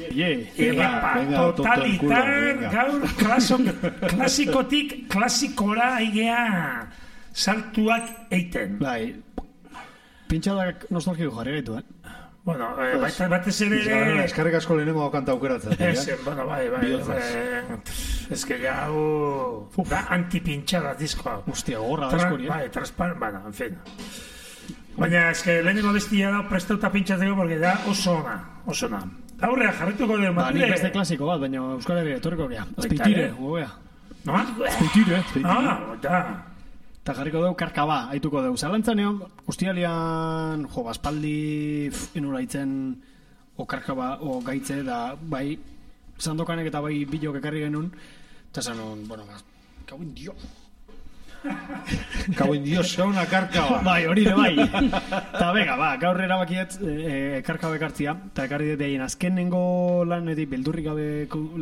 Totalitar, gaur klasikotik klasikora aigea saltuak eiten. Bai, pintxadak nostalgiko jarri gaitu, Bueno, batez ere... Eskarrik asko lehenengo kanta aukeratzen. Bueno, bai. Ez que jau... Da antipintxada diskoa. Hostia, gorra da eskori, Bai, bueno, en fin. Baina, ez que lehenengo bestia da presteuta pintxatzeko, porque da oso ona. Aurrea, jarrituko dugu, Ba, nik beste klasiko bat, baina Euskal Herria etorriko gea. Azpeitire, gogea. No? Azpeitire. Da. Eta jarriko dugu karkaba, haituko dugu. Zalantzan egon, ustialian, baspaldi enura itzen o karkaba, o gaitze, da, bai, sandokanek eta bai bilok ekarri genuen, eta zanon, bueno, kauin dio. Kauin dio zeuna karkaba. Bai, hori de bai. Eta bega, gaur erabakiet karkaba ekartzia, eta ekarri dut egin azkenengo lanetik beldurrik gabe